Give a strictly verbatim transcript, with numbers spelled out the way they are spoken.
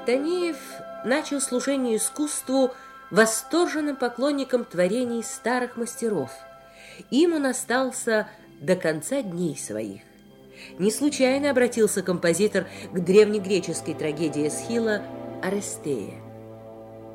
Танеев начал служение искусству восторженным поклонником творений старых мастеров. Им он остался до конца дней своих. Не случайно обратился композитор к древнегреческой трагедии Эсхила «Орестея».